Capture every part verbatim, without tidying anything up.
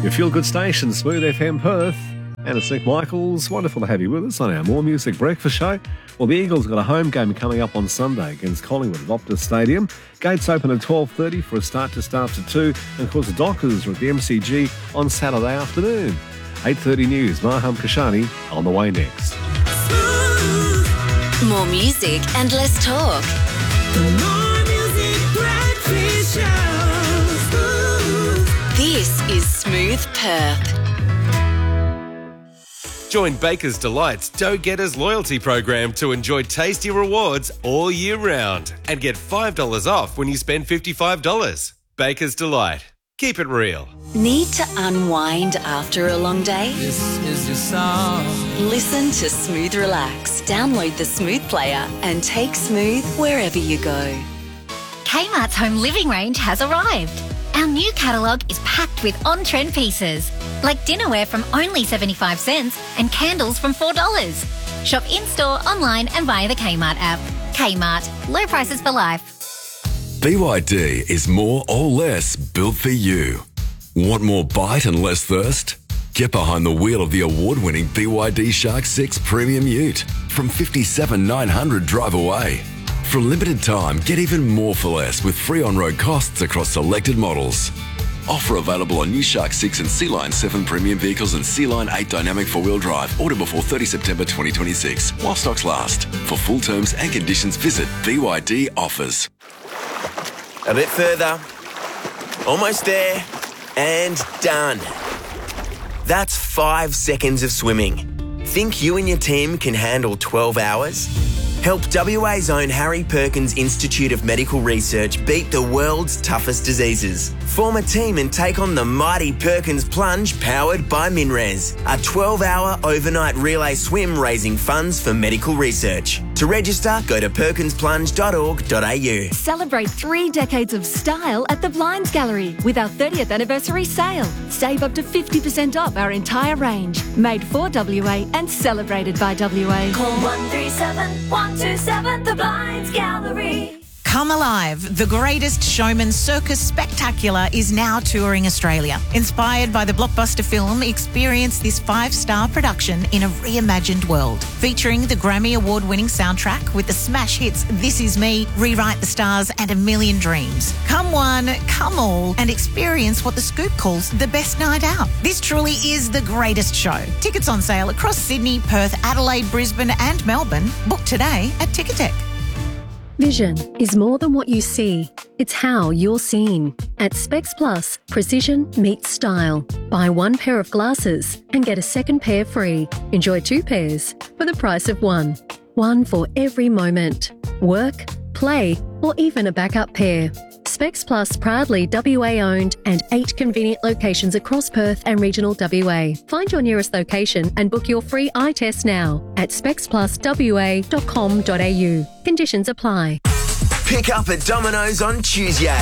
Your feel-good station, Smooth F M Perth. And it's Nick Michaels. Wonderful to have you with us on our More Music Breakfast Show. Well, the Eagles got a home game coming up on Sunday against Collingwood at Optus Stadium. Gates open at twelve thirty for a start just after two. And, of course, the Dockers are at the M C G on Saturday afternoon. eight thirty news, Maham Kashani on the way next. More music and less talk. More Music Breakfast Show. This is Smooth Perth. Join Baker's Delight's Dough Getters loyalty program to enjoy tasty rewards all year round and get five dollars off when you spend fifty-five dollars. Baker's Delight. Keep it real. Need to unwind after a long day? This is your song. Listen to Smooth Relax. Download the Smooth player and take Smooth wherever you go. Kmart's home living range has arrived. Our new catalogue is packed with on-trend pieces, like dinnerware from only seventy-five cents and candles from four dollars. Shop in-store, online and via the Kmart app. Kmart. Low prices for life. B Y D is more or less built for you. Want more bite and less thirst? Get behind the wheel of the award-winning B Y D Shark six Premium Ute from fifty-seven thousand nine hundred drive away. For a limited time, get even more for less with free on-road costs across selected models. Offer available on new Shark six and Sea Line seven premium vehicles and Sea Line eight dynamic four-wheel drive. Order before thirtieth September twenty twenty-six while stocks last. For full terms and conditions, visit B Y D Offers. A bit further. Almost there. And done. That's five seconds of swimming. Think you and your team can handle twelve hours? Help W A's own Harry Perkins Institute of Medical Research beat the world's toughest diseases. Form a team and take on the mighty Perkins Plunge powered by MinRes, a twelve-hour overnight relay swim raising funds for medical research. To register, go to perkins plunge dot org dot a u. Celebrate three decades of style at the Blinds Gallery with our thirtieth anniversary sale. Save up to fifty percent off our entire range. Made for W A and celebrated by W A. Call one three seven, one two seven, The Blinds Gallery. Come Alive, the greatest showman circus spectacular, is now touring Australia. Inspired by the blockbuster film, experience this five-star production in a reimagined world. Featuring the Grammy Award-winning soundtrack with the smash hits This Is Me, Rewrite the Stars and A Million Dreams. Come one, come all, and experience what The Scoop calls the best night out. This truly is the greatest show. Tickets on sale across Sydney, Perth, Adelaide, Brisbane and Melbourne. Book today at Ticketek. Vision is more than what you see. It's how you're seen. At Specs Plus, precision meets style. Buy one pair of glasses and get a second pair free. Enjoy two pairs for the price of one. One for every moment. Work, play, or even a backup pair. Specs Plus proudly W A owned and eight convenient locations across Perth and regional W A. Find your nearest location and book your free eye test now at specs plus w a dot com dot a u. Conditions apply. Pick up at Domino's on Tuesday.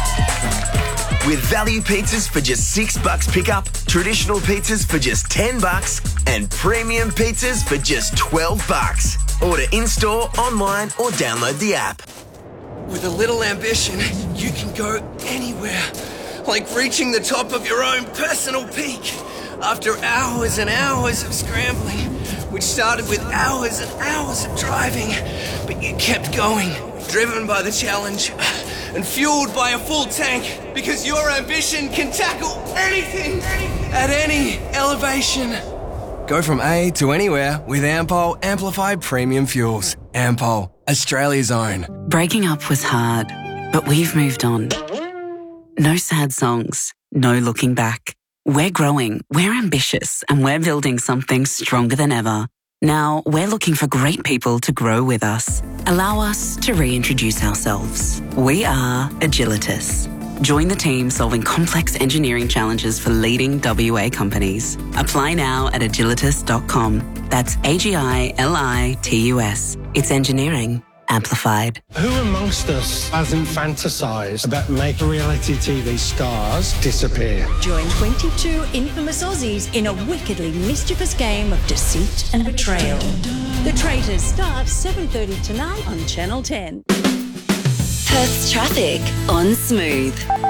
With value pizzas for just six bucks pickup, traditional pizzas for just ten bucks, and premium pizzas for just twelve bucks. Order in-store, online, or download the app. With a little ambition, you can go anywhere. Like reaching the top of your own personal peak. After hours and hours of scrambling, which started with hours and hours of driving, but you kept going, driven by the challenge and fueled by a full tank, because your ambition can tackle anything at any elevation. Go from A to anywhere with Ampol Amplified Premium Fuels. Ampol, Australia's own. Breaking up was hard, but we've moved on. No sad songs, no looking back. We're growing, we're ambitious, and we're building something stronger than ever. Now, we're looking for great people to grow with us. Allow us to reintroduce ourselves. We are Agilitas. Join the team solving complex engineering challenges for leading W A companies. Apply now at agilitas dot com. That's A G I L I T U S. It's engineering amplified. Who amongst us hasn't fantasised about making reality T V stars disappear? Join twenty-two infamous Aussies in a wickedly mischievous game of deceit and betrayal. The Traitors starts seven thirty tonight on Channel ten. Perth's traffic on Smooth.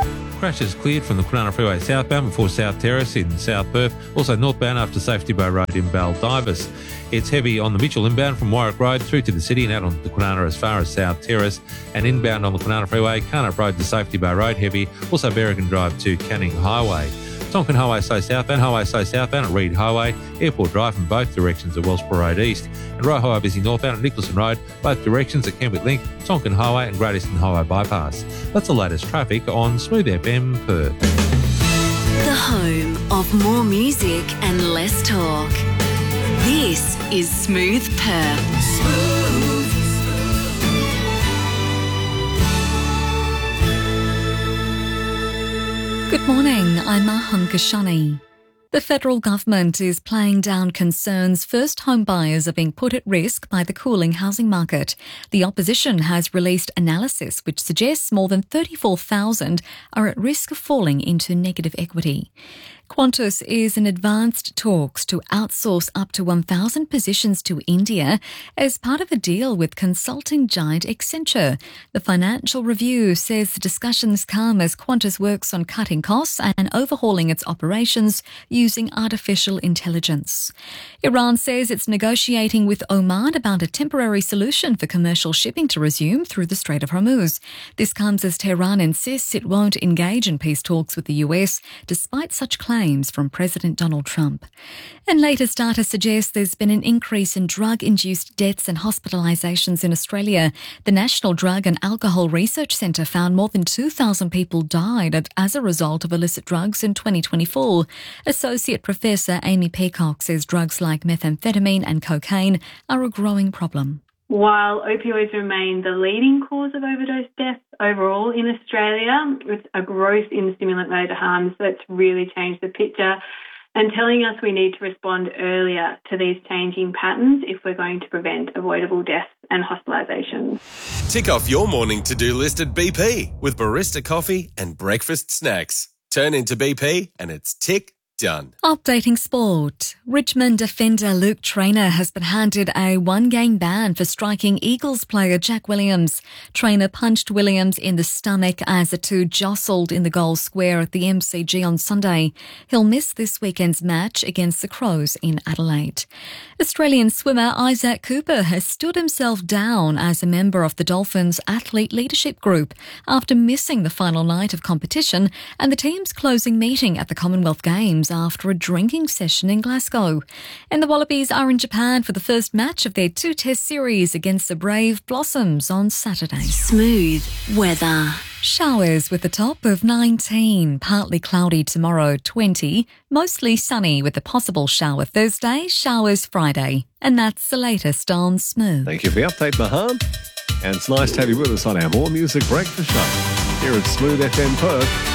Crashes cleared from the Kwinana Freeway southbound before South Terrace in South Perth. Also northbound after Safety Bay Road in Baldivis. It's heavy on the Mitchell inbound from Warwick Road through to the city and out on the Kwinana as far as South Terrace. And inbound on the Kwinana Freeway, Carnup Road to Safety Bay Road heavy. Also Berrigan Drive to Canning Highway. Tonkin Highway so southbound, Highway so southbound at Reed Highway, Airport Drive from both directions at Wellsborough Road East, and Roe Highway busy northbound at Nicholson Road, both directions at Kentwick Link, Tonkin Highway and Great Eastern Highway bypass. That's the latest traffic on Smooth F M Perth. The home of more music and less talk. This is Smooth Perth. Smooth. Good morning, I'm Mahan Kashani. The federal government is playing down concerns first home buyers are being put at risk by the cooling housing market. The opposition has released analysis which suggests more than thirty-four thousand are at risk of falling into negative equity. Qantas is in advanced talks to outsource up to one thousand positions to India as part of a deal with consulting giant Accenture. The Financial Review says the discussions come as Qantas works on cutting costs and overhauling its operations using artificial intelligence. Iran says it's negotiating with Oman about a temporary solution for commercial shipping to resume through the Strait of Hormuz. This comes as Tehran insists it won't engage in peace talks with the U S, despite such claims claims from President Donald Trump. And latest data suggests there's been an increase in drug-induced deaths and hospitalisations in Australia. The National Drug and Alcohol Research Centre found more than two thousand people died as a result of illicit drugs in twenty twenty-four. Associate Professor Amy Peacock says drugs like methamphetamine and cocaine are a growing problem. While opioids remain the leading cause of overdose deaths overall in Australia, with a growth in stimulant motor harms that's really changed the picture and telling us we need to respond earlier to these changing patterns if we're going to prevent avoidable deaths and hospitalisations. Tick off your morning to-do list at B P with barista coffee and breakfast snacks. Turn into B P and it's tick done. Updating sport. Richmond defender Luke Traynor has been handed a one-game ban for striking Eagles player Jack Williams. Traynor punched Williams in the stomach as the two jostled in the goal square at the M C G on Sunday. He'll miss this weekend's match against the Crows in Adelaide. Australian swimmer Isaac Cooper has stood himself down as a member of the Dolphins Athlete Leadership Group after missing the final night of competition and the team's closing meeting at the Commonwealth Games after a drinking session in Glasgow. And the Wallabies are in Japan for the first match of their two-test series against the Brave Blossoms on Saturday. Smooth weather. Showers with a top of nineteen, partly cloudy tomorrow, twenty, mostly sunny with a possible shower Thursday, showers Friday. And that's the latest on Smooth. Thank you for the update, Mahan. And it's nice to have you with us on our More Music Breakfast Show here at Smooth F M Perth.